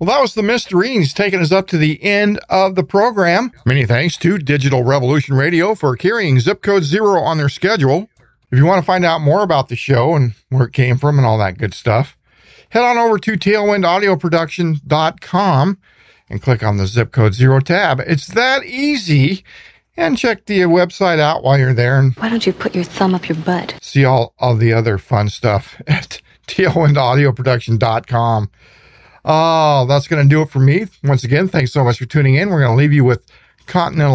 Well, that was the mystery, and he's taken us up to the end of the program. Many thanks to Digital Revolution Radio for carrying Zip Code Zero on their schedule. If you want to find out more about the show and where it came from and all that good stuff, head on over to tailwindaudioproduction.com and click on the Zip Code Zero tab. It's that easy. And check the website out while you're there. And why don't you put your thumb up your butt? See all the other fun stuff at tailwindaudioproduction.com. Oh, that's going to do it for me. Once again, thanks so much for tuning in. We're going to leave you with Continental